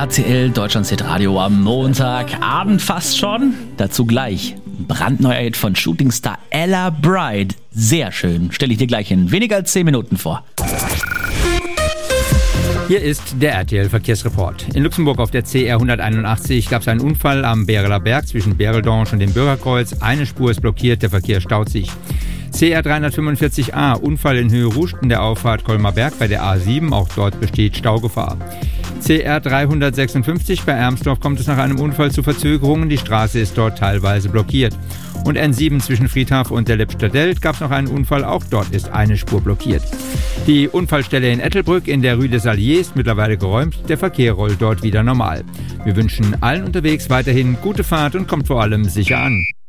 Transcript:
RTL Deutschland Radio am Montagabend fast schon. Dazu gleich ein brandneuer Hit von Shootingstar Ella Bride. Sehr schön, stelle ich dir gleich in weniger als 10 Minuten vor. Hier ist der RTL-Verkehrsreport. In Luxemburg auf der CR 181 gab es einen Unfall am Bereler Berg zwischen Bereldonge und dem Bürgerkreuz. Eine Spur ist blockiert, der Verkehr staut sich. CR 345a, Unfall in Höhe Rusten der Auffahrt Colmarberg bei der A7, auch dort besteht Staugefahr. CR 356 bei Ermsdorf kommt es nach einem Unfall zu Verzögerungen, die Straße ist dort teilweise blockiert. Und N7 zwischen Friedhof und der Lepster Delt gab es noch einen Unfall, auch dort ist eine Spur blockiert. Die Unfallstelle in Ettelbrück in der Rue des Alliés ist mittlerweile geräumt, der Verkehr rollt dort wieder normal. Wir wünschen allen unterwegs weiterhin gute Fahrt und kommt vor allem sicher an.